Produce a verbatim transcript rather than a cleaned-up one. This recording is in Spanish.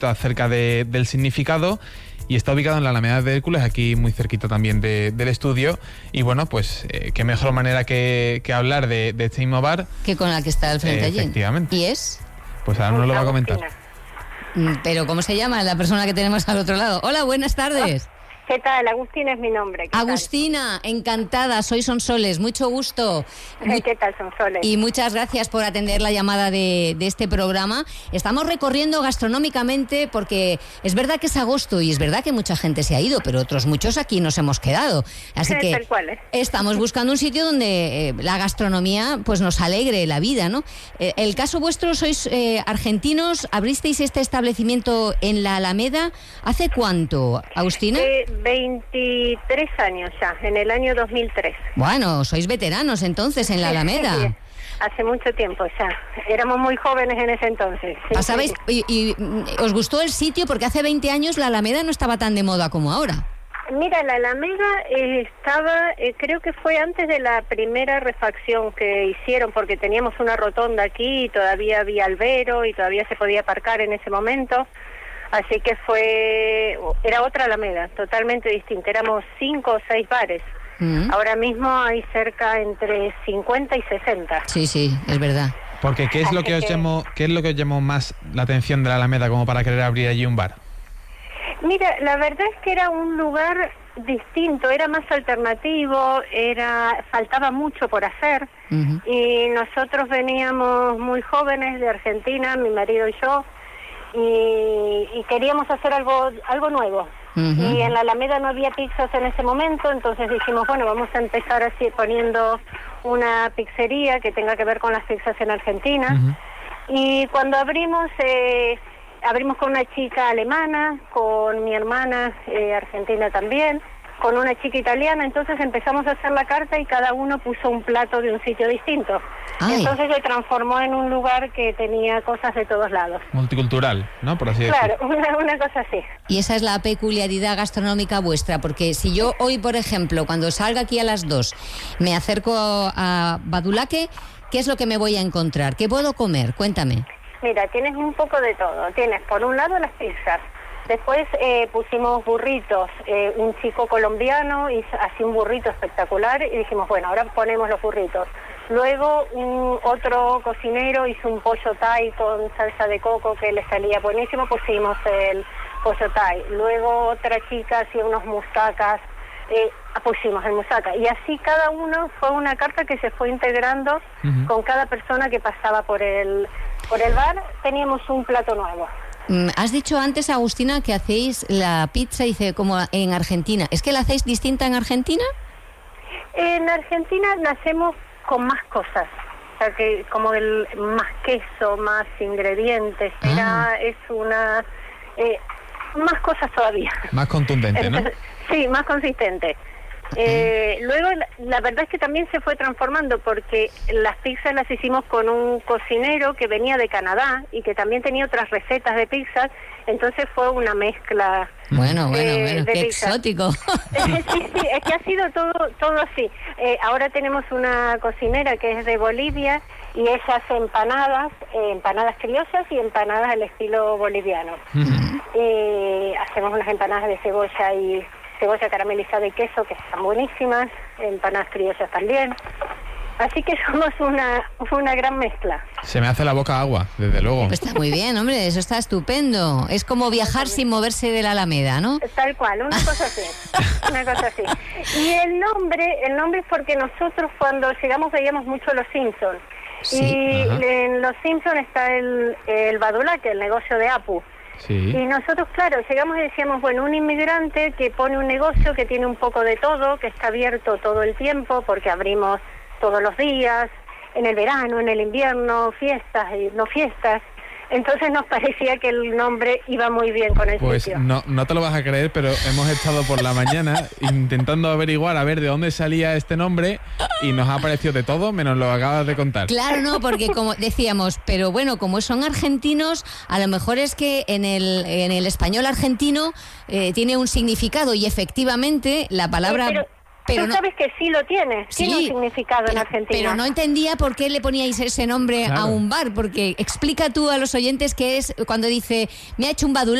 acerca de, del significado. Y está ubicado en la Alameda de Hércules, aquí muy cerquita también de, del estudio. Y bueno, pues eh, qué mejor manera que, que hablar de, de este mismo bar. Que con la que está al frente eh, allí. Efectivamente. ¿Y es? Pues ahora nos lo va a comentar. Pero ¿cómo se llama la persona que tenemos al otro lado? Hola, buenas tardes. ¿Qué tal? Agustina es mi nombre. ¿Qué Agustina, tal? Encantada, soy Sonsoles, mucho gusto. ¿Qué tal, Sonsoles? Y muchas gracias por atender la llamada de, de este programa. Estamos recorriendo gastronómicamente porque es verdad que es agosto y es verdad que mucha gente se ha ido, pero otros muchos aquí nos hemos quedado. Así que tal cual, ¿eh? Estamos buscando un sitio donde eh, la gastronomía pues nos alegre la vida, ¿no? Eh, el caso vuestro, sois eh, argentinos, abristeis este establecimiento en la Alameda. ¿Hace cuánto, Agustina? Eh, veintitrés años ya, en el año dos mil tres. Bueno, sois veteranos entonces en la Alameda. Sí, hace mucho tiempo ya. Éramos muy jóvenes en ese entonces. Sí, ¿Pasabais, sí. y, y os gustó el sitio? Porque hace veinte años la Alameda no estaba tan de moda como ahora. Mira, la Alameda eh, estaba, eh, creo que fue antes de la primera refacción que hicieron, porque teníamos una rotonda aquí y todavía había albero y todavía se podía aparcar en ese momento. Así que fue, era otra Alameda, totalmente distinta. Éramos cinco o seis bares. Mm. Ahora mismo hay cerca entre cincuenta y sesenta. Sí, sí, es verdad. Porque ¿qué es Así lo que, que... os llamó, qué es lo que os llamó más la atención de la Alameda como para querer abrir allí un bar? Mira, la verdad es que era un lugar distinto, era más alternativo, era faltaba mucho por hacer. Uh-huh. Y nosotros veníamos muy jóvenes de Argentina, mi marido y yo. Y, y queríamos hacer algo algo nuevo. Uh-huh. Y en la Alameda no había pizzas en ese momento, entonces dijimos, bueno, vamos a empezar así poniendo una pizzería que tenga que ver con las pizzas en Argentina. Uh-huh. Y cuando abrimos, eh, abrimos con una chica alemana, con mi hermana eh, argentina también, con una chica italiana, entonces empezamos a hacer la carta y cada uno puso un plato de un sitio distinto. Ay. Entonces se transformó en un lugar que tenía cosas de todos lados. Multicultural, ¿no? Por así decirlo. Claro, una, una cosa así. Y esa es la peculiaridad gastronómica vuestra, porque si yo hoy, por ejemplo, cuando salga aquí a las dos, me acerco a Badulaque, ¿qué es lo que me voy a encontrar? ¿Qué puedo comer? Cuéntame. Mira, tienes un poco de todo. Tienes, por un lado, las pizzas. Después eh, pusimos burritos, eh, un chico colombiano hizo así un burrito espectacular y dijimos, bueno, ahora ponemos los burritos. Luego un otro cocinero hizo un pollo thai con salsa de coco que le salía buenísimo, pusimos el pollo thai. Luego otra chica hacía unos musacas, eh, pusimos el musaca. Y así cada uno fue una carta que se fue integrando uh-huh. con cada persona que pasaba por el, por el bar, teníamos un plato nuevo. Has dicho antes, Agustina, que hacéis la pizza dice, como en Argentina. ¿Es que la hacéis distinta en Argentina? En Argentina nacemos con más cosas. O sea, que como el más queso, más ingredientes. Ah. Era, es una... Eh, más cosas todavía. Más contundente, ¿no? Sí, más consistente. Eh, luego la, la verdad es que también se fue transformando porque las pizzas las hicimos con un cocinero que venía de Canadá y que también tenía otras recetas de pizzas, entonces fue una mezcla. Bueno, bueno, eh, bueno, qué pizza. Exótico. Sí, sí, es que ha sido todo todo así. Eh, ahora tenemos una cocinera que es de Bolivia y ella hace empanadas, eh, empanadas criollas y empanadas al estilo boliviano. Uh-huh. Eh, hacemos unas empanadas de cebolla y cebolla caramelizada y queso, que están buenísimas, empanadas criollas también. Así que somos una, una gran mezcla. Se me hace la boca agua, desde luego. Pues está muy bien, hombre, eso está estupendo. Es como viajar sin moverse de la Alameda, ¿no? Tal cual, una cosa así, una cosa así. Y el nombre, el nombre es porque nosotros cuando llegamos veíamos mucho Los Simpsons. Sí, y ajá. en Los Simpsons está el, el Badulaque, el negocio de Apu. Sí. Y nosotros, claro, llegamos y decíamos, bueno, un inmigrante que pone un negocio que tiene un poco de todo, que está abierto todo el tiempo, porque abrimos todos los días, en el verano, en el invierno, fiestas y no fiestas. Entonces nos parecía que el nombre iba muy bien con el pues sitio. Pues no, no te lo vas a creer, pero hemos estado por la mañana intentando averiguar a ver de dónde salía este nombre y nos ha parecido de todo, menos lo acabas de contar. Claro, no, porque como decíamos, pero bueno, como son argentinos, a lo mejor es que en el, en el español argentino eh, tiene un significado y efectivamente la palabra... Sí, pero... Pero Tú no, sabes que sí lo tiene, sí, tiene un significado pero, en Argentina. Pero no entendía por qué le poníais ese nombre Claro. a un bar, porque explica tú a los oyentes qué es cuando dice, me ha hecho un badulá.